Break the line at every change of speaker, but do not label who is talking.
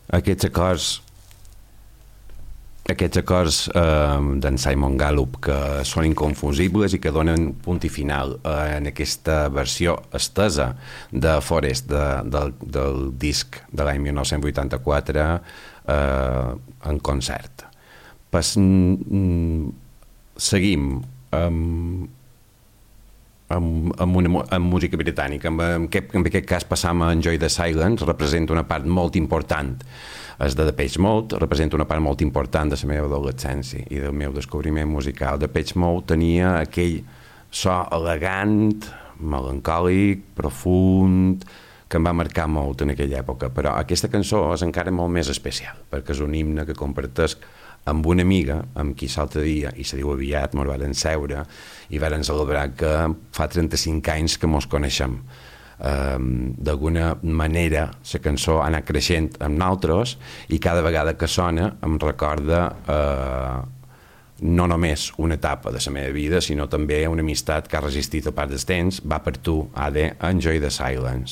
Aquests acords d'en Simon Gallup, que són inconfusibles i que donen punt i final en aquesta versió estesa de Forest del disc de l'any 1984 en concert. Seguim amb música britànica. En aquest cas passam a Enjoy the Silence. Representa una part molt important. És de Depeche Mode, representa una part molt important de la meva adolescència i del meu descobriment musical. Depeche Mode tenia aquell so elegant, melancòlic, profund, que em va marcar molt en aquella època. Però aquesta cançó és encara molt més especial, perquè és un himne que compartesc amb una amiga, amb qui l'altre dia, i se diu aviat, ens varen seure i varen celebrar que fa 35 anys que mos coneixem. D'alguna manera la cançó ha anat creixent amb nosaltres i cada vegada que sona em recorda no només una etapa de la meva vida, sinó també una amistat que ha resistit el pas del temps. Va per tu, Ade, Enjoy the Silence.